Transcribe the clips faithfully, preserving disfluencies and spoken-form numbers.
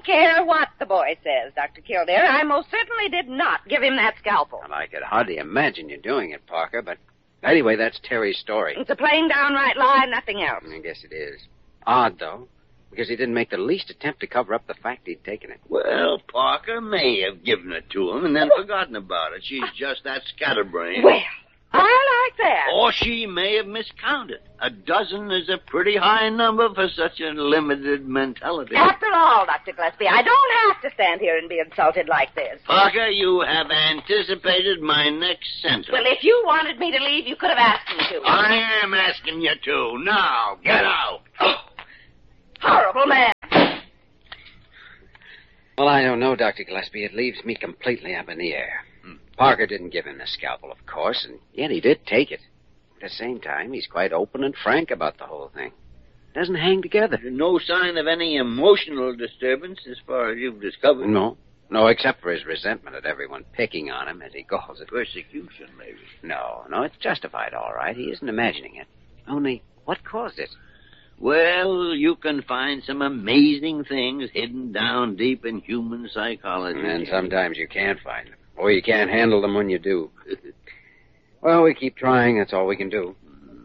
care what the boy says, Doctor Kildare. I most certainly did not give him that scalpel. Well, I could hardly imagine you doing it, Parker, but anyway, that's Terry's story. It's a plain downright lie, nothing else. I guess it is. Odd, though, because he didn't make the least attempt to cover up the fact he'd taken it. Well, Parker may have given it to him and then forgotten about it. She's just that scatterbrained. Well, I like that. Or she may have miscounted. A dozen is a pretty high number for such a limited mentality. After all, Doctor Gillespie, I don't have to stand here and be insulted like this. Parker, you have anticipated my next sentence. Well, if you wanted me to leave, you could have asked me to. I am asking you to. Now, get out. Horrible man. Well, I don't know, Doctor Gillespie. It leaves me completely up in the air. Hmm. Parker didn't give him the scalpel, of course, and yet he did take it. At the same time, he's quite open and frank about the whole thing. Doesn't hang together. No sign of any emotional disturbance as far as you've discovered? No. No, except for his resentment at everyone picking on him, as he calls it. Persecution, maybe. No, no, it's justified, all right. He isn't imagining it. Only, what caused it? Well, you can find some amazing things hidden down deep in human psychology. And sometimes you can't find them. Or you can't handle them when you do. Well, we keep trying. That's all we can do.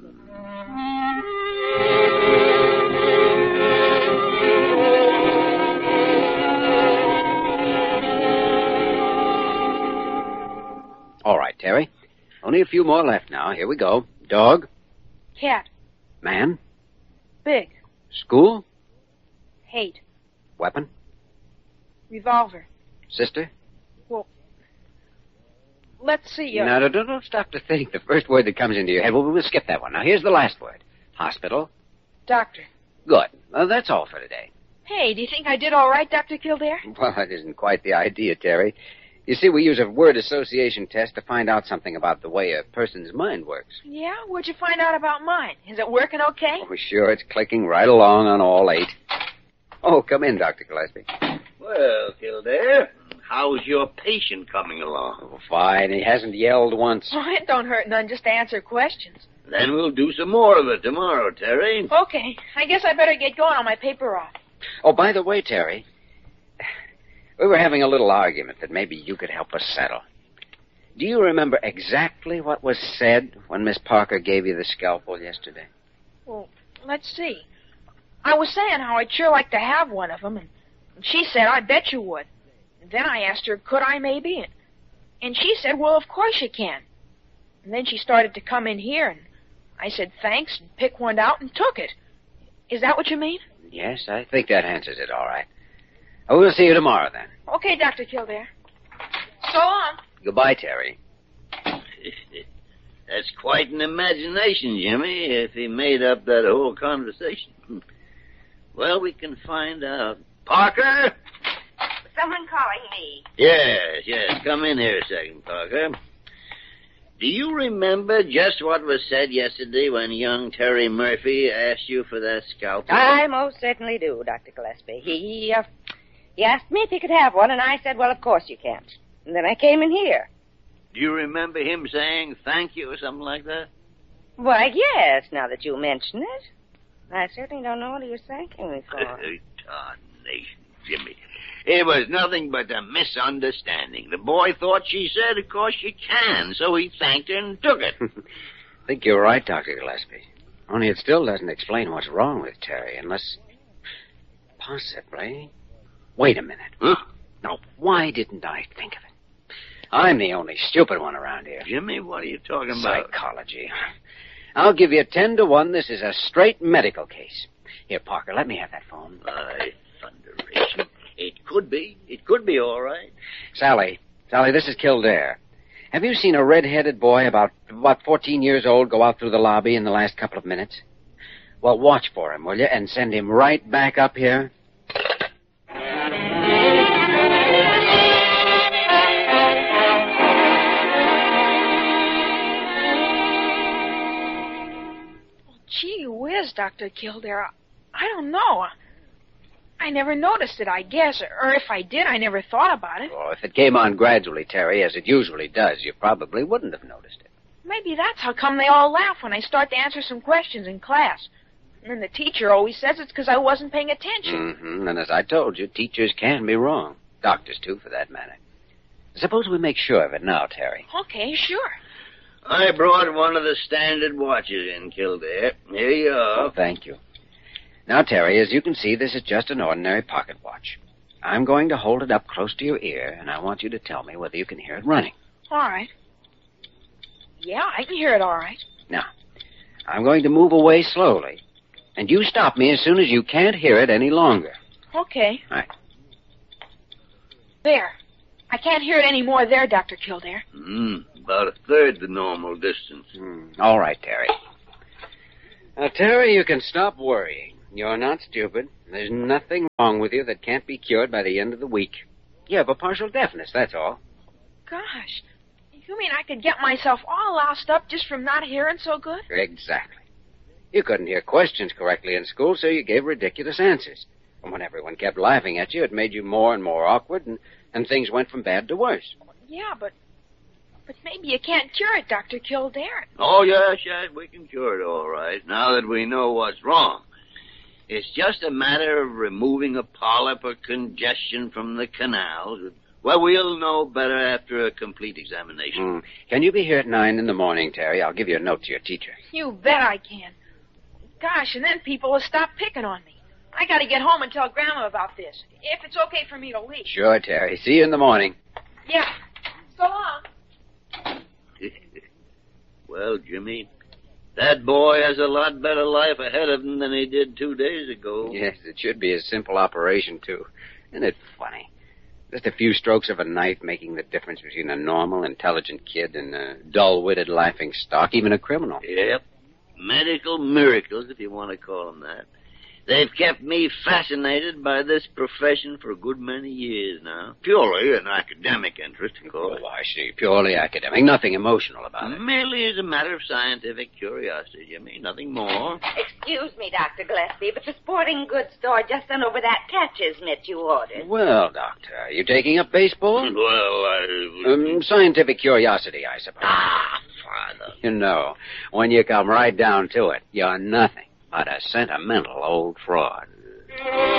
All right, Terry. Only a few more left now. Here we go. Dog. Cat. Man. Big. School. Hate. Weapon. Revolver. Sister. Well, let's see. Uh... No, no, don't, don't stop to think. The first word that comes into your head, well, we'll skip that one. Now, here's the last word. Hospital. Doctor. Good. Well, that's all for today. Hey, do you think I did all right, Doctor Kildare? Well, that isn't quite the idea, Terry. You see, we use a word association test to find out something about the way a person's mind works. Yeah? What'd you find out about mine? Is it working okay? Oh, sure. It's clicking right along on all eight. Oh, come in, Doctor Gillespie. Well, Kildare, how's your patient coming along? Oh, fine. He hasn't yelled once. Oh, it don't hurt none just to answer questions. Then we'll do some more of it tomorrow, Terry. Okay. I guess I better get going on my paper off. Oh, by the way, Terry, we were having a little argument that maybe you could help us settle. Do you remember exactly what was said when Miss Parker gave you the scalpel yesterday? Well, let's see. I was saying how I'd sure like to have one of them, and she said, I bet you would. And then I asked her, could I maybe? And, and she said, well, of course you can. And then she started to come in here, and I said thanks and picked one out and took it. Is that what you mean? Yes, I think that answers it all right. We'll see you tomorrow, then. Okay, Doctor Kildare. So long. Goodbye, Terry. That's quite an imagination, Jimmy, if he made up that whole conversation. Well, we can find out. Parker? Someone calling me. Yes, yes. Come in here a second, Parker. Do you remember just what was said yesterday when young Terry Murphy asked you for that scalpel? I most certainly do, Doctor Gillespie. He, uh, he asked me if he could have one, and I said, well, of course you can't. And then I came in here. Do you remember him saying thank you or something like that? Why, yes, now that you mention it. I certainly don't know what he was thanking me for. Darnation, Jimmy. It was nothing but a misunderstanding. The boy thought she said, of course you can, so he thanked her and took it. I think you're right, Doctor Gillespie. Only it still doesn't explain what's wrong with Terry, unless... Possibly... Wait a minute. Huh? Now, why didn't I think of it? I'm the only stupid one around here. Jimmy, what are you talking about? Psychology. I'll give you ten to one. This is a straight medical case. Here, Parker, let me have that phone. My thunderation. It could be. It could be all right. Sally. Sally, this is Kildare. Have you seen a red-headed boy about about fourteen years old go out through the lobby in the last couple of minutes? Well, watch for him, will you, and send him right back up here? Gee whiz, Doctor Kildare. I don't know. I never noticed it, I guess. Or if I did, I never thought about it. Oh, if it came on gradually, Terry, as it usually does, you probably wouldn't have noticed it. Maybe that's how come they all laugh when I start to answer some questions in class. And then the teacher always says it's because I wasn't paying attention. Mm-hmm. And as I told you, teachers can be wrong. Doctors, too, for that matter. Suppose we make sure of it now, Terry. Okay, sure. I brought one of the standard watches in, Kildare. Here you are. Oh, thank you. Now, Terry, as you can see, this is just an ordinary pocket watch. I'm going to hold it up close to your ear, and I want you to tell me whether you can hear it running. All right. Yeah, I can hear it all right. Now, I'm going to move away slowly, and you stop me as soon as you can't hear it any longer. Okay. All right. There. I can't hear it any more there, Doctor Kildare. Mm, about a third the normal distance. Mm, all right, Terry. Now, Terry, you can stop worrying. You're not stupid. There's nothing wrong with you that can't be cured by the end of the week. You have a partial deafness, that's all. Gosh. You mean I could get myself all loused up just from not hearing so good? Exactly. You couldn't hear questions correctly in school, so you gave ridiculous answers. And when everyone kept laughing at you, it made you more and more awkward, and, and things went from bad to worse. Yeah, but but maybe you can't cure it, Doctor Kildare. Oh, yes, yes, we can cure it all right, now that we know what's wrong. It's just a matter of removing a polyp or congestion from the canals. Well, we'll know better after a complete examination. Mm. Can you be here at nine in the morning, Terry? I'll give you a note to your teacher. You bet I can. Gosh, and then people will stop picking on me. I got to get home and tell Grandma about this, if it's okay for me to leave. Sure, Terry. See you in the morning. Yeah. So long. Well, Jimmy, that boy has a lot better life ahead of him than he did two days ago. Yes, it should be a simple operation, too. Isn't it funny? Just a few strokes of a knife making the difference between a normal, intelligent kid and a dull-witted laughing stock, even a criminal. Yep. Medical miracles, if you want to call them that. They've kept me fascinated by this profession for a good many years now. Purely an academic interest, of course. Oh, I see. Purely academic. Nothing emotional about it. Merely as a matter of scientific curiosity, Jimmy. Nothing more. Excuse me, Doctor Gillespie, but the sporting goods store just sent over that catcher's mitt you ordered. Well, Doctor, are you taking up baseball? Well, I... Um, scientific curiosity, I suppose. Ah, Father. You know, when you come right down to it, you're nothing but a sentimental old fraud.